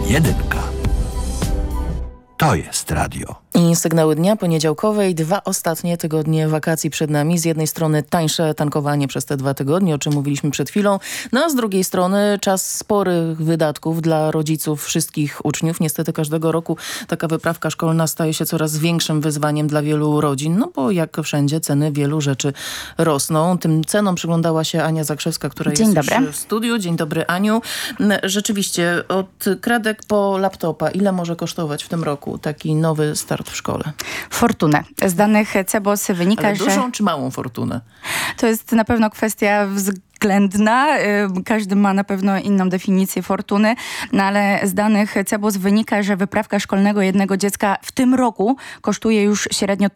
Jedynka. To jest radio. I sygnały dnia poniedziałkowej, 2 ostatnie tygodnie wakacji przed nami. Z jednej strony tańsze tankowanie przez te 2 tygodnie, o czym mówiliśmy przed chwilą, no a z drugiej strony czas sporych wydatków dla rodziców wszystkich uczniów. Niestety każdego roku taka wyprawka szkolna staje się coraz większym wyzwaniem dla wielu rodzin, no bo jak wszędzie ceny wielu rzeczy rosną. Tym cenom przyglądała się Ania Zakrzewska, która jest już w studiu. Dzień dobry, Aniu. Rzeczywiście od kredek po laptopa, ile może kosztować w tym roku taki nowy start w szkole? Fortunę. Z danych CBOS wynika, Ale dużą że... czy małą fortunę? To jest na pewno kwestia względna. Każdy ma na pewno inną definicję fortuny, no ale z danych CBOS wynika, że wyprawka szkolnego jednego dziecka w tym roku kosztuje już średnio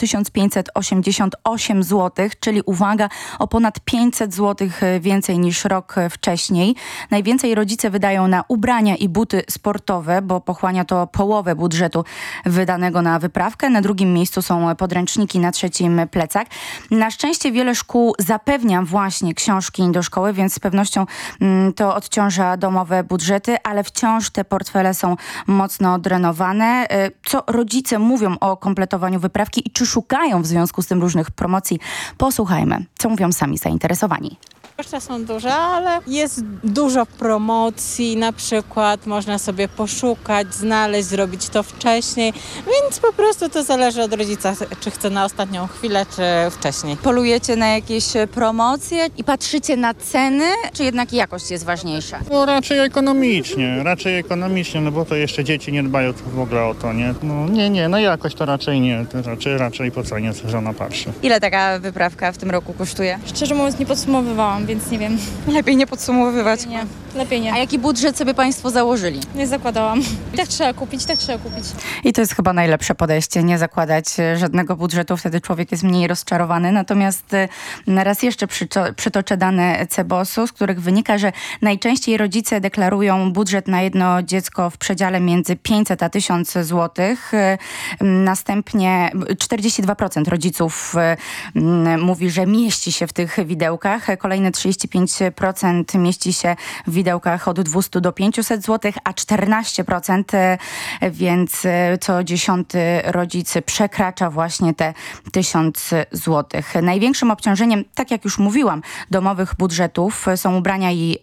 1588 zł, czyli uwaga, o ponad 500 zł więcej niż rok wcześniej. Najwięcej rodzice wydają na ubrania i buty sportowe, bo pochłania to połowę budżetu wydanego na wyprawkę. Na drugim miejscu są podręczniki, na trzecim plecak. Na szczęście wiele szkół zapewnia właśnie książki do szkoły, więc z pewnością to odciąża domowe budżety, ale wciąż te portfele są mocno drenowane. Co rodzice mówią o kompletowaniu wyprawki i czy szukają w związku z tym różnych promocji? Posłuchajmy, co mówią sami zainteresowani. Koszty są duże, ale jest dużo promocji, na przykład można sobie poszukać, znaleźć, zrobić to wcześniej, więc po prostu to zależy od rodzica, czy chce na ostatnią chwilę, czy wcześniej. Polujecie na jakieś promocje i patrzycie na ceny, czy jednak jakość jest ważniejsza? No raczej ekonomicznie, no bo to jeszcze dzieci nie dbają w ogóle o to, nie? No nie, no jakoś to raczej nie, to raczej po cenie żona patrzy. Ile taka wyprawka w tym roku kosztuje? Szczerze mówiąc nie podsumowywałam, więc nie wiem. Lepiej nie podsumowywać. Nie, lepiej nie. A jaki budżet sobie państwo założyli? Nie zakładałam. Tak trzeba kupić. I to jest chyba najlepsze podejście, nie zakładać żadnego budżetu, wtedy człowiek jest mniej rozczarowany. Natomiast raz jeszcze przytoczę dane CBOS-u, z których wynika, że najczęściej rodzice deklarują budżet na jedno dziecko w przedziale między 500 a 1000 zł. Następnie 42% rodziców mówi, że mieści się w tych widełkach. Kolejne 35% mieści się w widełkach od 200 do 500 zł, a 14%, więc co 10 rodzic przekracza właśnie te 1000 zł. Największym obciążeniem, tak jak już mówiłam, domowych budżetów są ubrania i